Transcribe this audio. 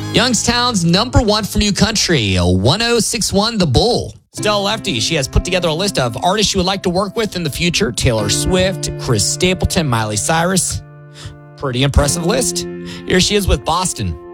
Youngstown's number one for new country, 1061 The Bull. Stella Lefty, she has put together a list of artists she would like to work with in the future. Taylor Swift, Chris Stapleton, Miley Cyrus. Pretty impressive list. Here she is with Boston.